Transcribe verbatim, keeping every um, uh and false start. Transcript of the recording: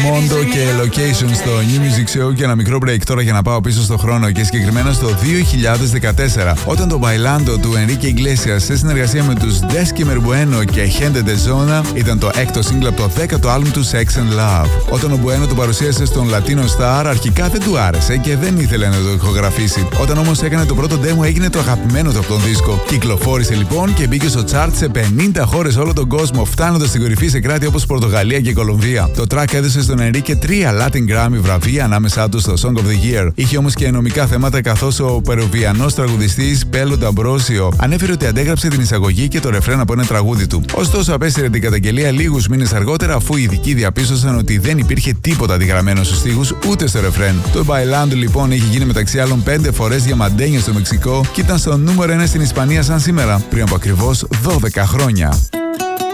Mondo και Location στο New Music Show. Και ένα μικρό break τώρα για να πάω πίσω στο χρόνο και συγκεκριμένα στο δύο χιλιάδες δεκατέσσερα, όταν το Bailando του Enrique Iglesias σε συνεργασία με τους Desky Merbueno και Gente de Zona ήταν το έκτο single από το δέκατο άλμπουμ του Sex and Love. Όταν ο Bueno το παρουσίασε στον Latino Star, αρχικά δεν του άρεσε και δεν ήθελε να το ηχογραφήσει. Όταν όμως έκανε το πρώτο demo, έγινε το αγαπημένο του από τον δίσκο. Κυκλοφόρησε λοιπόν και μπήκε στο chart σε πενήντα χώρες όλο τον κόσμο, φτάνοντας στην κορυφή σε κράτη όπως Πορτογαλία και Κολομβία. Το track έδωσε στον Enrique τρία Latin Grammy βραβεία, ανάμεσά του στο Song of the Year. Είχε όμως και νομικά θέματα, καθώς ο Περουβιανός τραγουδιστής Πέλο Νταμπρόσιο ανέφερε ότι αντέγραψε την εισαγωγή και το ρεφρέν από ένα τραγούδι του. Ωστόσο, απέσυρε την καταγγελία λίγους μήνες αργότερα, αφού οι ειδικοί διαπίστωσαν ότι δεν υπήρχε τίποτα αντιγραμμένο στους στίχους ούτε στο ρεφρέν. Το Bailando λοιπόν έχει γίνει μεταξύ άλλων πέντε φορές διαμαντένιο στο Μεξικό και ήταν στο νούμερο ένα στην Ισπανία σαν σήμερα, πριν από ακριβώς δώδεκα χρόνια.